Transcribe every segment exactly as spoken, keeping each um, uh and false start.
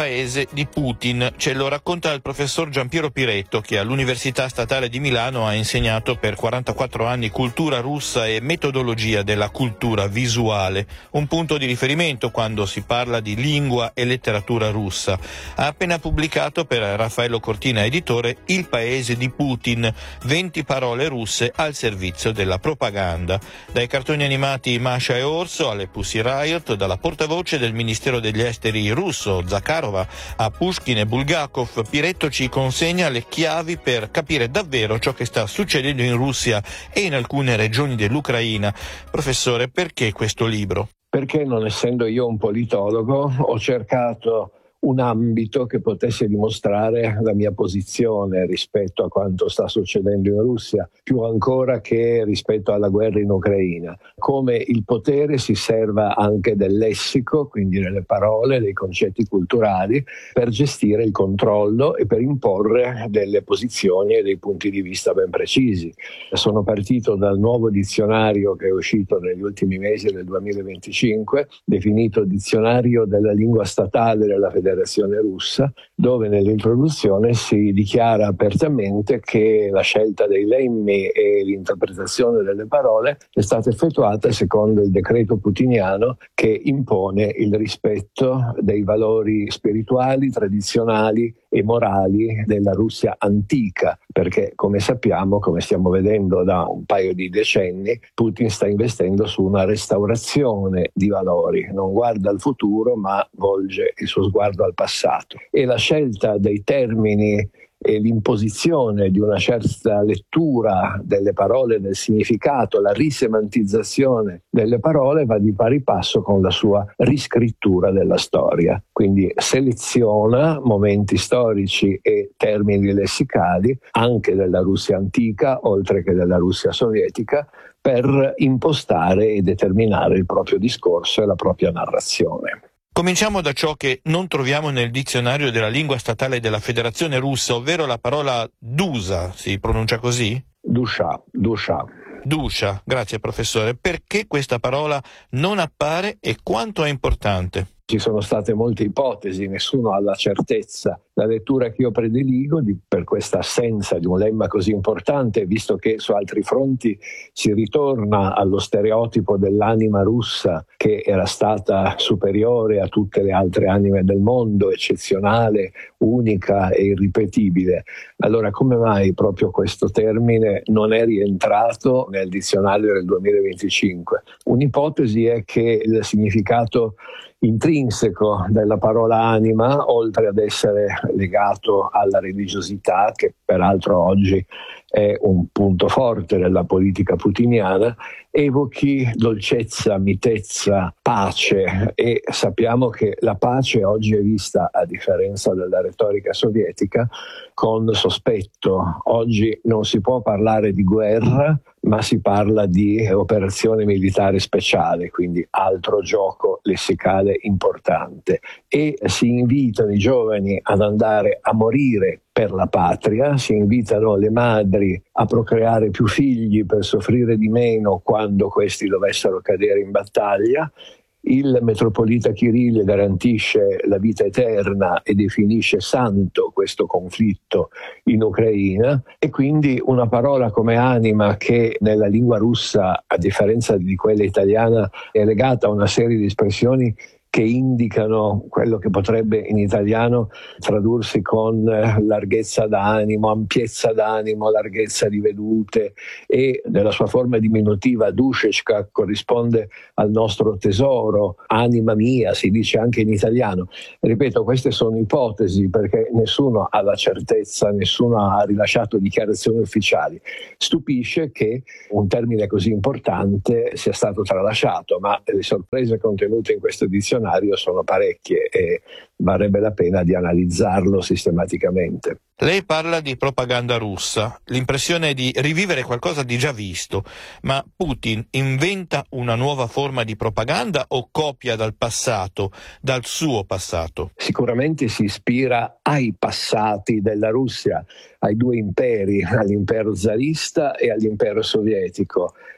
paese di Putin. Ce lo racconta il professor Giampiero Piretto, che all'Università Statale di Milano ha insegnato per quarantaquattro anni cultura russa e metodologia della cultura visuale, un punto di riferimento quando si parla di lingua e letteratura russa. Ha appena pubblicato per Raffaello Cortina editore Il paese di Putin, venti parole russe al servizio della propaganda. Dai cartoni animati Masha e Orso alle Pussy Riot, dalla portavoce del Ministero degli Esteri russo Zakharova a Pushkin e Bulgakov, Piretto ci consegna le chiavi per capire davvero ciò che sta succedendo in Russia e in alcune regioni dell'Ucraina. Professore, perché questo libro? Perché, non essendo io un politologo, ho cercato un ambito che potesse dimostrare la mia posizione rispetto a quanto sta succedendo in Russia, più ancora che rispetto alla guerra in Ucraina. Come il potere si serva anche del lessico, quindi delle parole, dei concetti culturali, per gestire il controllo e per imporre delle posizioni e dei punti di vista ben precisi. Sono partito dal nuovo dizionario che è uscito negli ultimi mesi del duemilaventicinque, definito Dizionario della lingua statale della Federazione Russa, dove nell'introduzione si dichiara apertamente che la scelta dei lemmi e l'interpretazione delle parole è stata effettuata secondo il decreto putiniano che impone il rispetto dei valori spirituali, tradizionali e morali della Russia antica, perché come sappiamo, come stiamo vedendo da un paio di decenni, Putin sta investendo su una restaurazione di valori, non guarda al futuro ma volge il suo sguardo al passato, e la scelta dei termini e l'imposizione di una certa lettura delle parole, del significato, la risemantizzazione delle parole va di pari passo con la sua riscrittura della storia. Quindi seleziona momenti storici e termini lessicali anche della Russia antica, oltre che della Russia sovietica, per impostare e determinare il proprio discorso e la propria narrazione. Cominciamo da ciò che non troviamo nel dizionario della lingua statale della Federazione Russa, ovvero la parola dusa, si pronuncia così? Dusha, dusha. Dusha, grazie professore. Perché questa parola non appare e quanto è importante? Ci sono state molte ipotesi, nessuno ha la certezza. La lettura che io prediligo di, per questa assenza di un lemma così importante, visto che su altri fronti si ritorna allo stereotipo dell'anima russa che era stata superiore a tutte le altre anime del mondo, eccezionale, unica e irripetibile. Allora come mai proprio questo termine non è rientrato nel dizionario del duemilaventicinque? Un'ipotesi è che il significato intrinseco della parola anima, oltre ad essere legato alla religiosità, che peraltro oggi è un punto forte della politica putiniana, evochi dolcezza, mitezza, pace, e sappiamo che la pace oggi è vista, a differenza della retorica sovietica, con sospetto. Oggi non si può parlare di guerra, ma si parla di operazione militare speciale, quindi altro gioco lessicale importante, e si invitano i giovani ad andare a morire per la patria, si invitano le madri a procreare più figli per soffrire di meno quando questi dovessero cadere in battaglia. Il metropolita Kirill garantisce la vita eterna e definisce santo questo conflitto in Ucraina, e quindi una parola come anima, che nella lingua russa, a differenza di quella italiana, è legata a una serie di espressioni che indicano quello che potrebbe in italiano tradursi con larghezza d'animo, ampiezza d'animo, larghezza di vedute, e nella sua forma diminutiva dushechka corrisponde al nostro tesoro, anima mia, si dice anche in italiano. Ripeto, queste sono ipotesi perché nessuno ha la certezza, nessuno ha rilasciato dichiarazioni ufficiali. Stupisce che un termine così importante sia stato tralasciato, ma le sorprese contenute in questo dizionario sono parecchie e varrebbe la pena di analizzarlo sistematicamente. Lei parla di propaganda russa, l'impressione è di rivivere qualcosa di già visto, ma Putin inventa una nuova forma di propaganda o copia dal passato, dal suo passato? Sicuramente si ispira ai passati della Russia, ai due imperi, all'impero zarista e all'impero sovietico.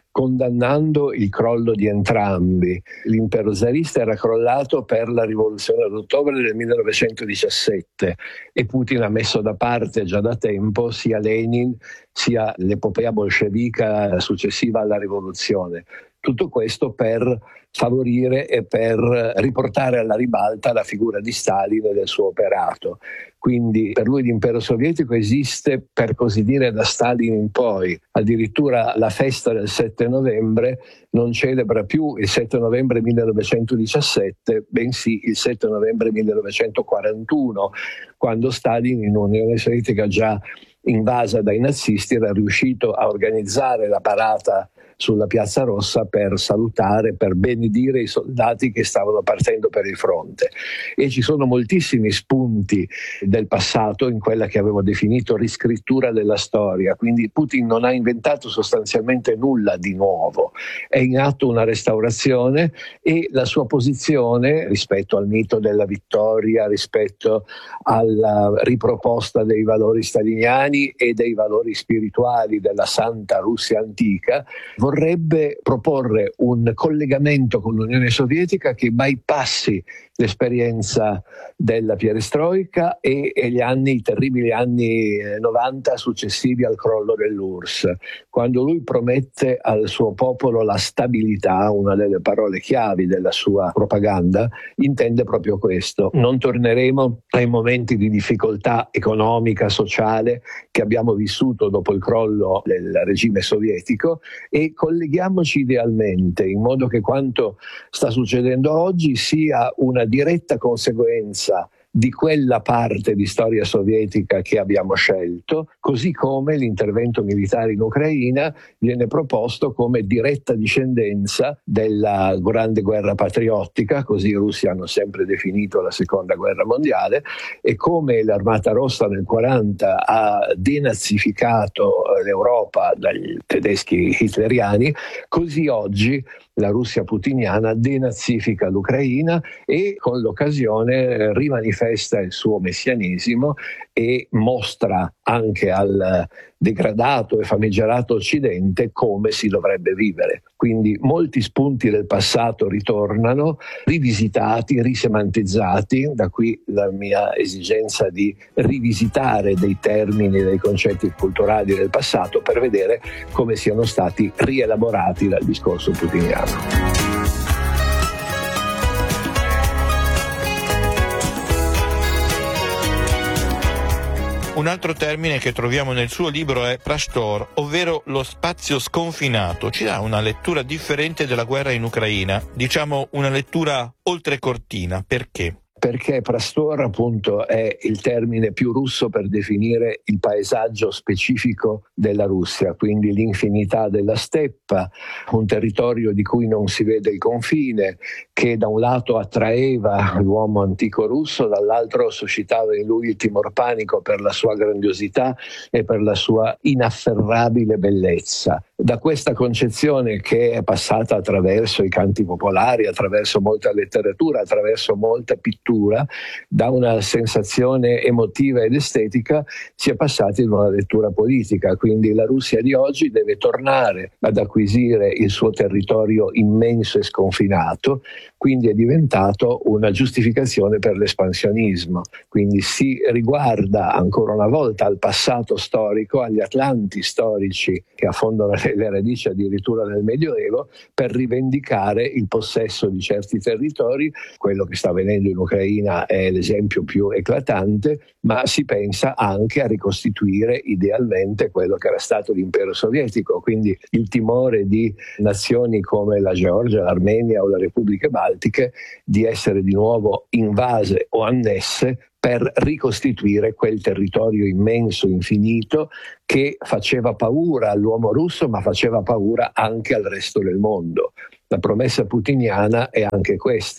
condannando il crollo di entrambi. L'impero zarista era crollato per la rivoluzione d'ottobre del millenovecentodiciassette e Putin ha messo da parte già da tempo sia Lenin sia l'epopea bolscevica successiva alla rivoluzione. Tutto questo per favorire e per riportare alla ribalta la figura di Stalin e del suo operato. Quindi per lui l'impero sovietico esiste, per così dire, da Stalin in poi. Addirittura la festa del sette novembre non celebra più il sette novembre millenovecentodiciassette, bensì il sette novembre millenovecentoquarantuno, quando Stalin, in un'Unione Sovietica già invasa dai nazisti, era riuscito a organizzare la parata sulla Piazza Rossa per salutare, per benedire i soldati che stavano partendo per il fronte. E ci sono moltissimi spunti del passato in quella che avevo definito riscrittura della storia, quindi Putin non ha inventato sostanzialmente nulla di nuovo, è in atto una restaurazione e la sua posizione rispetto al mito della vittoria, rispetto alla riproposta dei valori staliniani e dei valori spirituali della Santa Russia antica, vorrebbe proporre un collegamento con l'Unione Sovietica che bypassi l'esperienza della perestroika e, e gli anni, i terribili anni novanta successivi al crollo dell'U R S S. Quando lui promette al suo popolo la stabilità, una delle parole chiavi della sua propaganda, intende proprio questo. Non torneremo ai momenti di difficoltà economica, sociale che abbiamo vissuto dopo il crollo del regime sovietico e colleghiamoci idealmente in modo che quanto sta succedendo oggi sia una diretta conseguenza di quella parte di storia sovietica che abbiamo scelto, così come l'intervento militare in Ucraina viene proposto come diretta discendenza della grande guerra patriottica, così i russi hanno sempre definito la seconda guerra mondiale, e come l'Armata Rossa nel quaranta ha denazificato l'Europa dagli tedeschi hitleriani, così oggi la Russia putiniana denazifica l'Ucraina e con l'occasione rimanifesta il suo messianesimo e mostra anche al degradato e famigerato Occidente come si dovrebbe vivere. Quindi molti spunti del passato ritornano, rivisitati, risemantizzati, da qui la mia esigenza di rivisitare dei termini, dei concetti culturali del passato per vedere come siano stati rielaborati dal discorso putiniano. Un altro termine che troviamo nel suo libro è Prastor, ovvero lo spazio sconfinato. Ci dà una lettura differente della guerra in Ucraina, diciamo una lettura oltrecortina. Perché? Perché Prastor appunto è il termine più russo per definire il paesaggio specifico della Russia, quindi l'infinità della steppa, un territorio di cui non si vede il confine, che da un lato attraeva l'uomo antico russo, dall'altro suscitava in lui il timor panico per la sua grandiosità e per la sua inafferrabile bellezza. Da questa concezione, che è passata attraverso i canti popolari, attraverso molta letteratura, attraverso molta pittura, da una sensazione emotiva ed estetica si è passati ad una lettura politica. Quindi la Russia di oggi deve tornare ad acquisire il suo territorio immenso e sconfinato, quindi è diventato una giustificazione per l'espansionismo. Quindi si riguarda ancora una volta al passato storico, agli atlanti storici che affondano le radici addirittura nel Medioevo, per rivendicare il possesso di certi territori. Quello che sta avvenendo in Ucraina è l'esempio più eclatante, ma si pensa anche a ricostituire idealmente quello che era stato l'impero sovietico, quindi il timore di nazioni come la Georgia, l'Armenia o le Repubbliche Baltiche di essere di nuovo invase o annesse per ricostituire quel territorio immenso, infinito, che faceva paura all'uomo russo, ma faceva paura anche al resto del mondo. La promessa putiniana è anche questa,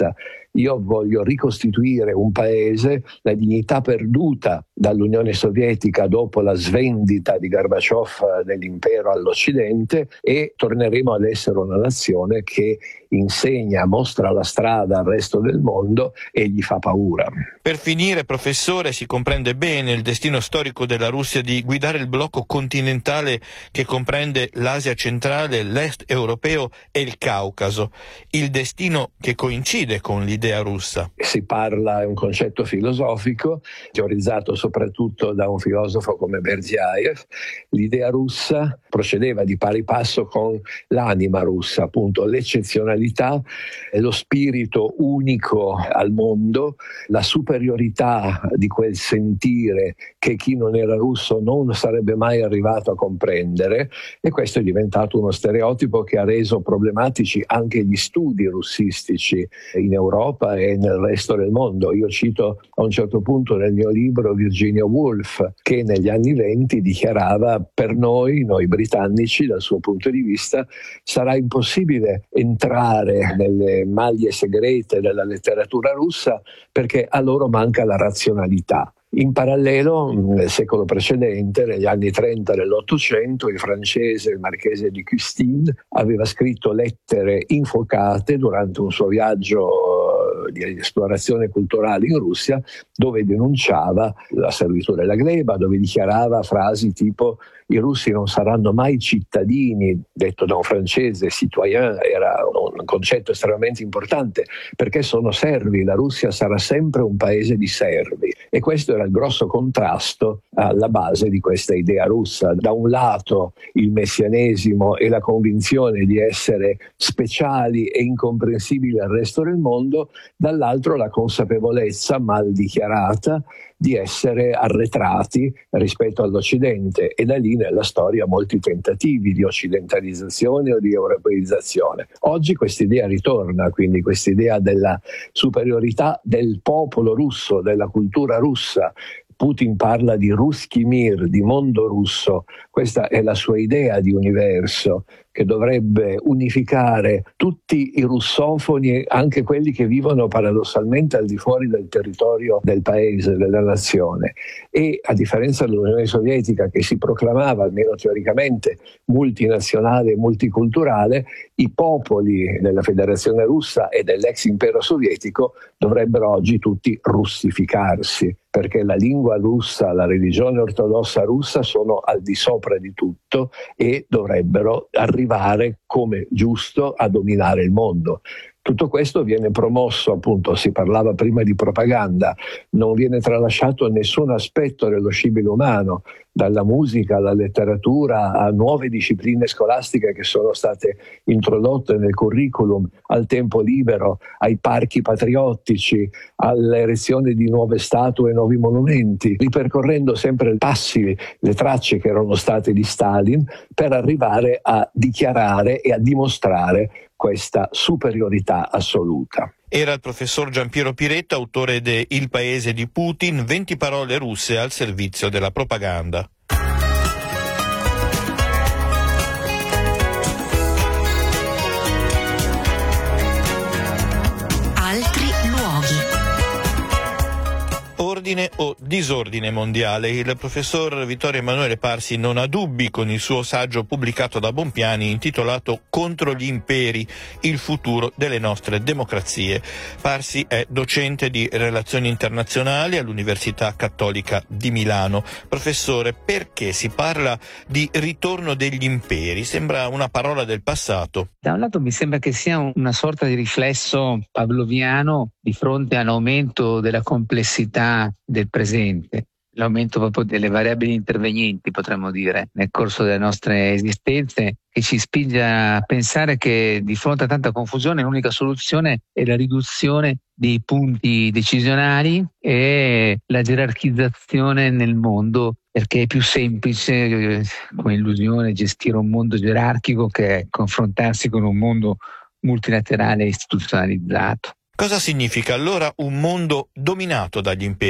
io voglio ricostituire un paese, la dignità perduta dall'Unione Sovietica dopo la svendita di Gorbaciov dell'impero all'Occidente, e torneremo ad essere una nazione che insegna, mostra la strada al resto del mondo e gli fa paura. Per finire, professore, si comprende bene il destino storico della Russia di guidare il blocco continentale che comprende l'Asia centrale, l'est europeo e il Caucaso, il destino che coincide con l'idea russa. Si parla, è un concetto filosofico teorizzato soprattutto da un filosofo come Berdyaev. L'idea russa procedeva di pari passo con l'anima russa, appunto l'eccezionalità, lo spirito unico al mondo, la superiorità di quel sentire che chi non era russo non sarebbe mai arrivato a comprendere, e questo è diventato uno stereotipo che ha reso problematici anche gli studi russistici in Europa e nel resto del mondo. Io cito a un certo punto nel mio libro Virginia Woolf, che negli anni venti dichiarava: per noi, noi britannici, dal suo punto di vista, sarà impossibile entrare nelle maglie segrete della letteratura russa perché a loro manca la razionalità. In parallelo, nel secolo precedente, negli anni trenta dell'Ottocento, il francese, il marchese di Custine, aveva scritto lettere infuocate durante un suo viaggio di esplorazione culturale in Russia, dove denunciava la servitù della gleba, dove dichiarava frasi tipo: i russi non saranno mai cittadini, detto da un francese, citoyen era un concetto estremamente importante, perché sono servi, la Russia sarà sempre un paese di servi. E questo era il grosso contrasto alla base di questa idea russa. Da un lato il messianesimo e la convinzione di essere speciali e incomprensibili al resto del mondo, dall'altro la consapevolezza mal dichiarata di essere arretrati rispetto all'Occidente, e da lì nella storia molti tentativi di occidentalizzazione o di europeizzazione. Oggi quest'idea ritorna, quindi quest'idea della superiorità del popolo russo, della cultura russa. Putin parla di Ruskij Mir, di mondo russo. Questa è la sua idea di universo, che dovrebbe unificare tutti i russofoni, anche quelli che vivono paradossalmente al di fuori del territorio del paese, della nazione. E a differenza dell'Unione Sovietica, che si proclamava, almeno teoricamente, multinazionale e multiculturale, i popoli della Federazione Russa e dell'ex impero sovietico dovrebbero oggi tutti russificarsi, perché la lingua russa, la religione ortodossa russa sono al di sopra di tutto e dovrebbero arrivare, come giusto, a dominare il mondo. Tutto questo viene promosso, appunto, si parlava prima di propaganda, non viene tralasciato nessun aspetto dello scibile umano, dalla musica alla letteratura a nuove discipline scolastiche che sono state introdotte nel curriculum, al tempo libero, ai parchi patriottici, all'erezione di nuove statue e nuovi monumenti, ripercorrendo sempre i passi, le tracce che erano state di Stalin, per arrivare a dichiarare e a dimostrare questa superiorità assoluta. Era il professor Giampiero Piretto, autore de Il paese di Putin, venti parole russe al servizio della propaganda. Altri luoghi. Ordine o disordine mondiale? Il professor Vittorio Emanuele Parsi non ha dubbi con il suo saggio pubblicato da Bompiani intitolato Contro gli imperi, il futuro delle nostre democrazie. Parsi è docente di relazioni internazionali all'Università Cattolica di Milano. Professore, perché si parla di ritorno degli imperi? Sembra una parola del passato. Da un lato mi sembra che sia una sorta di riflesso pavloviano di fronte all'aumento della complessità del presente, l'aumento proprio delle variabili intervenienti, potremmo dire, nel corso delle nostre esistenze, che ci spinge a pensare che di fronte a tanta confusione l'unica soluzione è la riduzione dei punti decisionali e la gerarchizzazione nel mondo, perché è più semplice, come illusione, gestire un mondo gerarchico che confrontarsi con un mondo multilaterale e istituzionalizzato. Cosa significa allora un mondo dominato dagli imperi?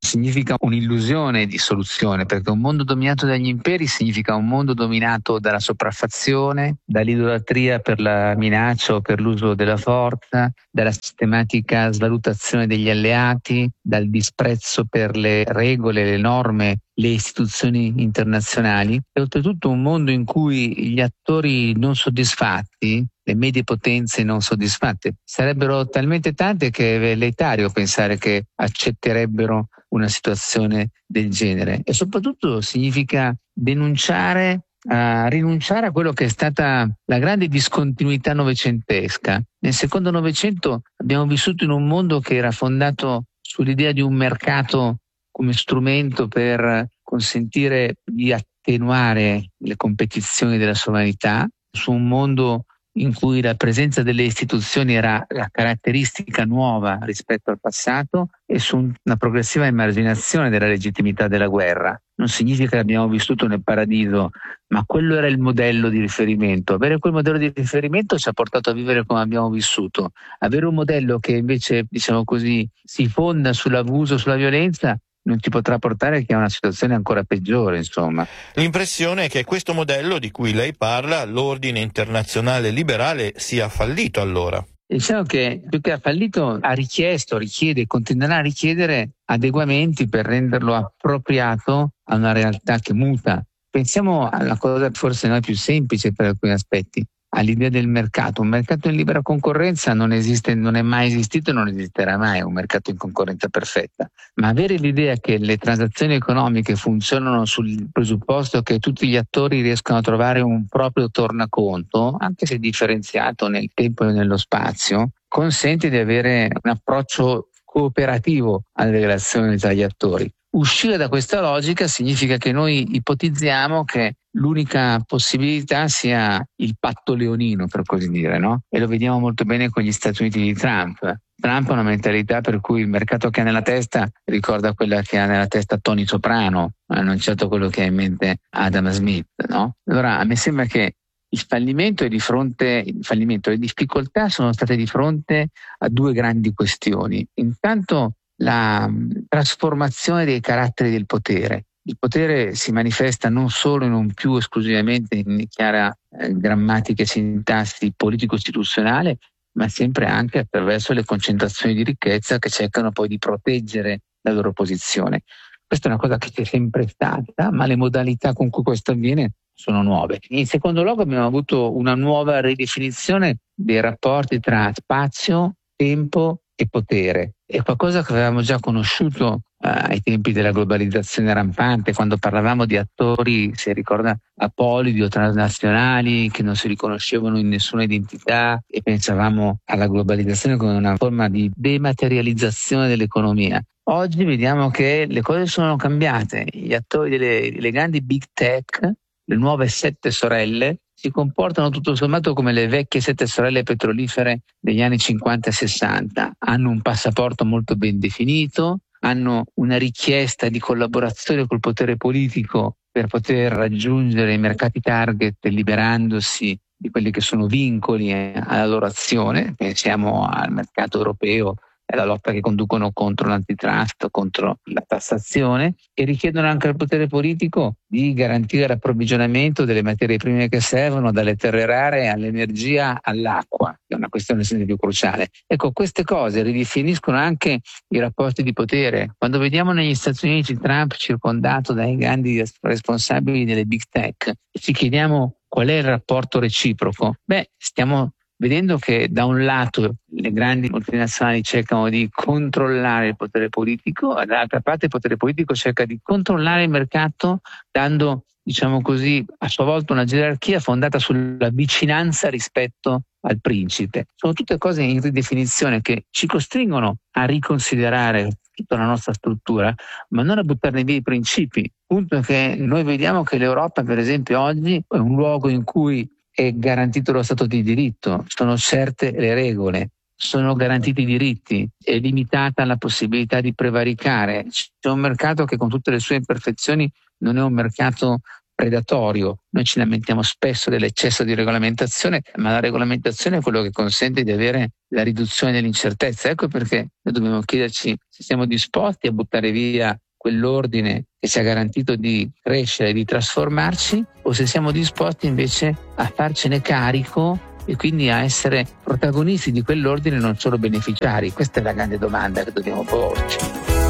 significa un'illusione di soluzione, perché un mondo dominato dagli imperi significa un mondo dominato dalla sopraffazione, dall'idolatria per la minaccia o per l'uso della forza, dalla sistematica svalutazione degli alleati, dal disprezzo per le regole, le norme, le istituzioni internazionali, e oltretutto un mondo in cui gli attori non soddisfatti, le medie potenze non soddisfatte, sarebbero talmente tante che è velleitario pensare che accetterebbero una situazione del genere. E soprattutto significa denunciare, a rinunciare a quello che è stata la grande discontinuità novecentesca. Nel secondo Novecento abbiamo vissuto in un mondo che era fondato sull'idea di un mercato come strumento per consentire di attenuare le competizioni della sovranità, su un mondo in cui la presenza delle istituzioni era la caratteristica nuova rispetto al passato, e su una progressiva emarginazione della legittimità della guerra. Non significa che abbiamo vissuto nel paradiso, ma quello era il modello di riferimento. Avere quel modello di riferimento ci ha portato a vivere come abbiamo vissuto. Avere un modello che invece, diciamo così, si fonda sull'abuso, sulla violenza, non ti potrà portare che a una situazione ancora peggiore, insomma. L'impressione è che questo modello di cui lei parla, l'ordine internazionale liberale, sia fallito allora. Diciamo che più che ha fallito, ha richiesto, richiede e continuerà a richiedere adeguamenti per renderlo appropriato a una realtà che muta. Pensiamo alla cosa forse noi più semplice per alcuni aspetti, all'idea del mercato. Un mercato in libera concorrenza non esiste, non è mai esistito e non esisterà mai un mercato in concorrenza perfetta. Ma avere l'idea che le transazioni economiche funzionano sul presupposto che tutti gli attori riescano a trovare un proprio tornaconto, anche se differenziato nel tempo e nello spazio, consente di avere un approccio cooperativo alle relazioni tra gli attori. Uscire da questa logica significa che noi ipotizziamo che l'unica possibilità sia il patto leonino, per così dire, no? E lo vediamo molto bene con gli Stati Uniti di Trump. Trump ha una mentalità per cui il mercato che ha nella testa ricorda quella che ha nella testa Tony Soprano, ma non certo quello che ha in mente Adam Smith, no? Allora, a me sembra che il fallimento è di fronte, il fallimento e le difficoltà sono state di fronte a due grandi questioni. Intanto, la trasformazione dei caratteri del potere. Il potere si manifesta non solo in un più esclusivamente in chiara eh, grammatica e sintassi politico-istituzionale, ma sempre anche attraverso le concentrazioni di ricchezza che cercano poi di proteggere la loro posizione. Questa è una cosa che c'è sempre stata, ma le modalità con cui questo avviene sono nuove. In secondo luogo abbiamo avuto una nuova ridefinizione dei rapporti tra spazio, tempo e potere. È qualcosa che avevamo già conosciuto eh, ai tempi della globalizzazione rampante, quando parlavamo di attori, se ricorda, apolidi o transnazionali che non si riconoscevano in nessuna identità, e pensavamo alla globalizzazione come una forma di dematerializzazione dell'economia. Oggi vediamo che le cose sono cambiate. Gli attori delle, delle grandi big tech, le nuove sette sorelle, si comportano tutto sommato come le vecchie sette sorelle petrolifere degli anni cinquanta e sessanta. Hanno un passaporto molto ben definito, hanno una richiesta di collaborazione col potere politico per poter raggiungere i mercati target liberandosi di quelli che sono vincoli alla loro azione. Pensiamo al mercato europeo e alla lotta che conducono contro l'antitrust, contro la tassazione, e richiedono anche al potere politico di garantire l'approvvigionamento delle materie prime che servono, dalle terre rare all'energia, all'acqua, che è una questione sempre più cruciale. Ecco, queste cose ridefiniscono anche i rapporti di potere. Quando vediamo negli Stati Uniti Trump circondato dai grandi responsabili delle big tech, ci chiediamo qual è il rapporto reciproco. Beh, stiamo vedendo che da un lato le grandi multinazionali cercano di controllare il potere politico, dall'altra parte il potere politico cerca di controllare il mercato dando, diciamo così, a sua volta una gerarchia fondata sulla vicinanza rispetto al principe. Sono tutte cose in ridefinizione che ci costringono a riconsiderare tutta la nostra struttura, ma non a buttarne via i principi. Il punto è che noi vediamo che l'Europa, per esempio, oggi è un luogo in cui è garantito lo Stato di diritto, sono certe le regole, sono garantiti i diritti, è limitata la possibilità di prevaricare. C'è un mercato che con tutte le sue imperfezioni non è un mercato predatorio. Noi ci lamentiamo spesso dell'eccesso di regolamentazione, ma la regolamentazione è quello che consente di avere la riduzione dell'incertezza. Ecco perché noi dobbiamo chiederci se siamo disposti a buttare via quell'ordine che ci ha garantito di crescere e di trasformarci, o se siamo disposti invece a farcene carico e quindi a essere protagonisti di quell'ordine, non solo beneficiari. Questa è la grande domanda che dobbiamo porci.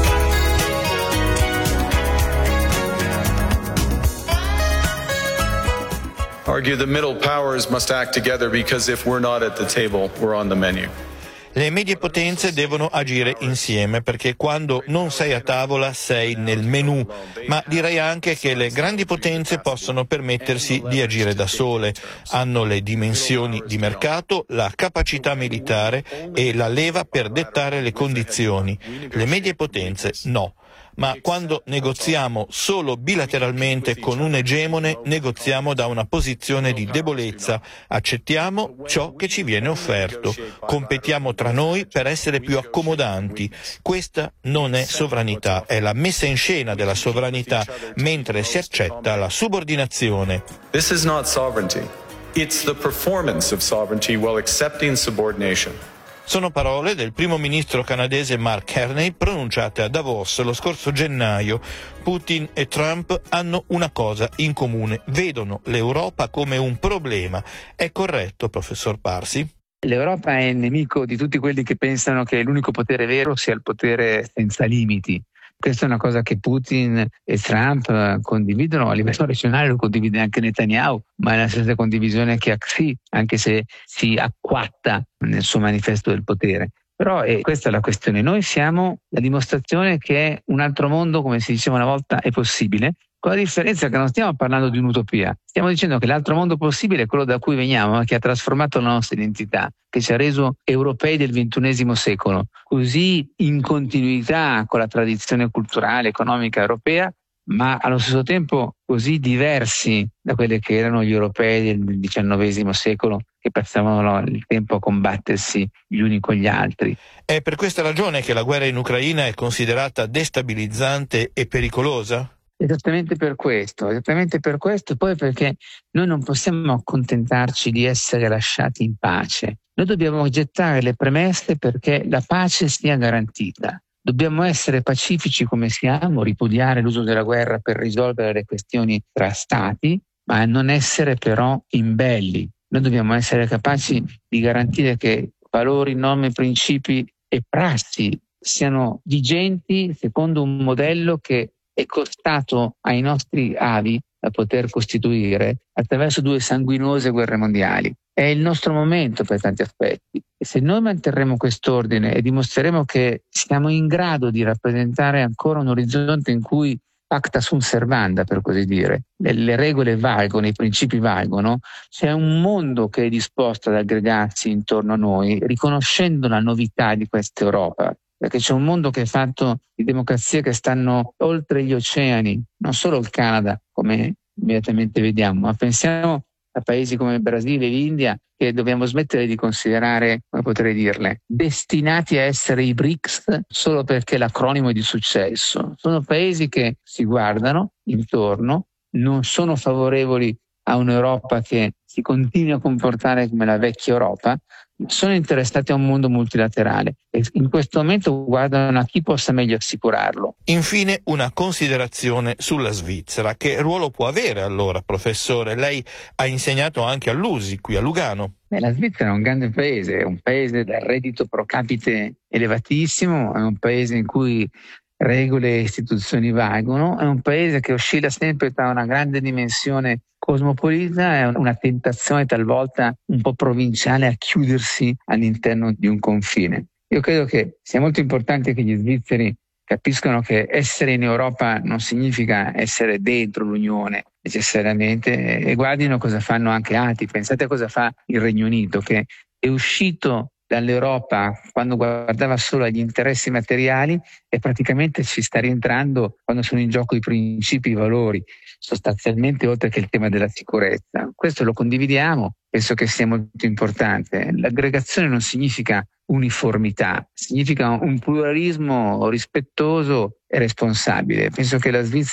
Argue the middle powers must act together because if we're not at the table, we're on the menu. Le medie potenze devono agire insieme perché quando non sei a tavola sei nel menù, ma direi anche che le grandi potenze possono permettersi di agire da sole, hanno le dimensioni di mercato, la capacità militare e la leva per dettare le condizioni. Le medie potenze no. Ma quando negoziamo solo bilateralmente con un egemone, negoziamo da una posizione di debolezza, accettiamo ciò che ci viene offerto, competiamo tra noi per essere più accomodanti. Questa non è sovranità, è la messa in scena della sovranità, mentre si accetta la subordinazione. This is not sovereignty. It's the performance of sovereignty while accepting subordination. Sono parole del primo ministro canadese Mark Carney pronunciate a Davos lo scorso gennaio. Putin e Trump hanno una cosa in comune, vedono l'Europa come un problema. È corretto, professor Parsi? L'Europa è il nemico di tutti quelli che pensano che l'unico potere vero sia il potere senza limiti. Questa è una cosa che Putin e Trump condividono, a livello regionale lo condivide anche Netanyahu, ma è la stessa condivisione che ha Xi, anche se si acquatta nel suo manifesto del potere. Però è questa è la questione. Noi siamo la dimostrazione che un altro mondo, come si diceva una volta, è possibile, con la differenza che non stiamo parlando di un'utopia, stiamo dicendo che l'altro mondo possibile è quello da cui veniamo, che ha trasformato la nostra identità, che ci ha reso europei del ventunesimo secolo, così in continuità con la tradizione culturale, economica europea, ma allo stesso tempo così diversi da quelli che erano gli europei del diciannovesimo secolo, che passavano il tempo a combattersi gli uni con gli altri. È per questa ragione che la guerra in Ucraina è considerata destabilizzante e pericolosa? Esattamente per questo, esattamente per questo, e poi perché noi non possiamo accontentarci di essere lasciati in pace. Noi dobbiamo gettare le premesse perché la pace sia garantita. Dobbiamo essere pacifici come siamo, ripudiare l'uso della guerra per risolvere le questioni tra stati, ma non essere però imbelli. Noi dobbiamo essere capaci di garantire che valori, norme, principi e prassi siano vigenti secondo un modello che è costato ai nostri avi da poter costituire attraverso due sanguinose guerre mondiali. È il nostro momento per tanti aspetti e se noi manterremo quest'ordine e dimostreremo che siamo in grado di rappresentare ancora un orizzonte in cui pacta sunt servanda, per così dire, le, le regole valgono, i principi valgono, c'è un mondo che è disposto ad aggregarsi intorno a noi, riconoscendo la novità di questa Europa. Perché c'è un mondo che è fatto di democrazie che stanno oltre gli oceani, non solo il Canada, come immediatamente vediamo, ma pensiamo a paesi come il Brasile e l'India, che dobbiamo smettere di considerare, come potrei dirle, destinati a essere i B R I C S solo perché l'acronimo è di successo. Sono paesi che si guardano intorno, non sono favorevoli a un'Europa che si continui a comportare come la vecchia Europa, sono interessati a un mondo multilaterale e in questo momento guardano a chi possa meglio assicurarlo. Infine una considerazione sulla Svizzera. Che ruolo può avere allora, professore? Lei ha insegnato anche all'U S I qui a Lugano. Beh, la Svizzera è un grande paese, è un paese dal reddito pro capite elevatissimo, è un paese in cui regole e istituzioni valgono, è un paese che oscilla sempre tra una grande dimensione cosmopolita e una tentazione talvolta un po' provinciale a chiudersi all'interno di un confine. Io credo che sia molto importante che gli svizzeri capiscano che essere in Europa non significa essere dentro l'Unione necessariamente e guardino cosa fanno anche altri. Pensate a cosa fa il Regno Unito, che è uscito dall'Europa quando guardava solo agli interessi materiali e praticamente ci sta rientrando quando sono in gioco i principi, i valori, sostanzialmente oltre che il tema della sicurezza. Questo lo condividiamo, penso che sia molto importante. L'aggregazione non significa uniformità, significa un pluralismo rispettoso e responsabile. Penso che la Svizzera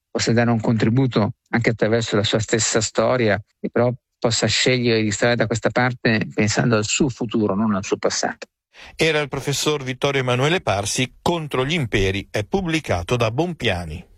possa dare un contributo anche attraverso la sua stessa storia, e però possa scegliere di stare da questa parte pensando al suo futuro, non al suo passato. Era il professor Vittorio Emanuele Parsi. Contro gli imperi è pubblicato da Bompiani.